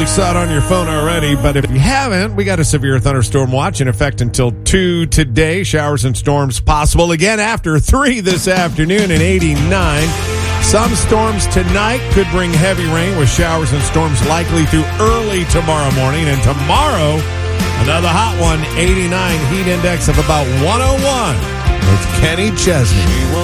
probably saw it on your phone already, but if you haven't, we got a severe thunderstorm watch in effect until 2 today. Showers and storms possible again after 3 this afternoon and 89. Some storms tonight could bring heavy rain with showers and storms likely through early tomorrow morning. And tomorrow, another hot one, 89, heat index of about 101. It's Kenny Chesney.